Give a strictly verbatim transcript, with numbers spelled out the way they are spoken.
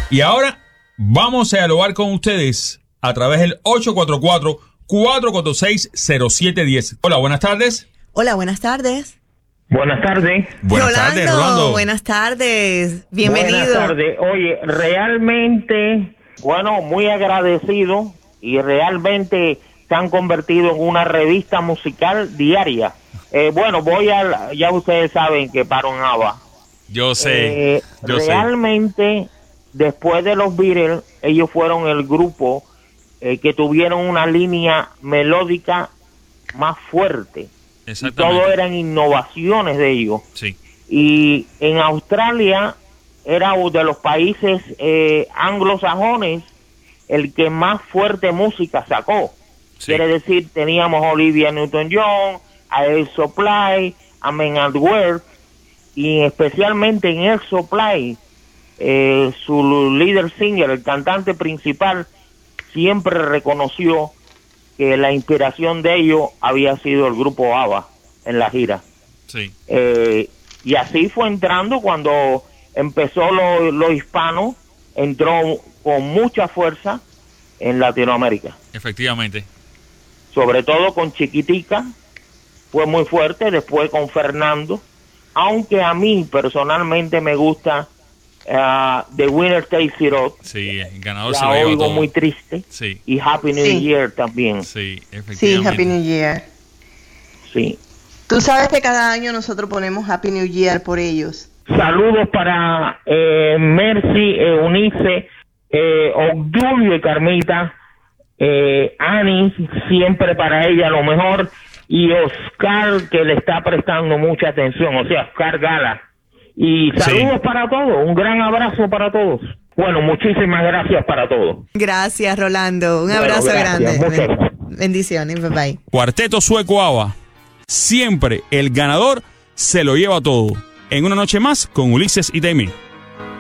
Y ahora vamos a dialogar con ustedes a través del ocho cuatro cuatro, cuatro cuatro seis, cero siete uno cero. Hola, buenas tardes. Hola, buenas tardes. Buenas tardes. Buenas Rolando, tardes, Rolando. Buenas tardes. Bienvenido. Buenas tardes. Oye, realmente, bueno, muy agradecido y realmente se han convertido en una revista musical diaria. Eh, bueno, voy a, ya ustedes saben que paro en ABBA. Yo sé, Eh, yo realmente, sé. Después de los Beatles, ellos fueron el grupo eh, que tuvieron una línea melódica más fuerte. Y todo eran innovaciones de ellos. Sí. Y en Australia era uno de los países eh, anglosajones el que más fuerte música sacó. Sí. Quiere decir, teníamos a Olivia Newton-John, a Air Supply, a Men at Work, y especialmente en Air Supply, eh, su líder singer, el cantante principal, siempre reconoció que la inspiración de ellos había sido el grupo ABBA en la gira. Sí. Eh, y así fue entrando cuando empezó lo, lo hispano, entró con mucha fuerza en Latinoamérica. Efectivamente. Sobre todo con Chiquitica, fue muy fuerte, después con Fernando, aunque a mí personalmente me gusta uh, The Winner Takes It All. Sí, el ganador la se lo lleva oigo todo. muy triste. Sí. Y Happy New Sí. Year también. Sí, efectivamente. Sí, Happy New Year. Sí. Tú sabes que cada año nosotros ponemos Happy New Year por ellos. Saludos para eh, Mercy, Eunice, eh, Obdulio y Carmita, eh, Ani, siempre para ella lo mejor, y Oscar, que le está prestando mucha atención, o sea, Oscar Gala. Y saludos sí. para todos, un gran abrazo para todos. Bueno, muchísimas gracias para todos. Gracias, Rolando. Un bueno, abrazo gracias, grande. Muchas. Bendiciones, bye bye. Cuarteto Sueco ABBA. Siempre el ganador se lo lleva todo. En una noche más con Ulises y Demi.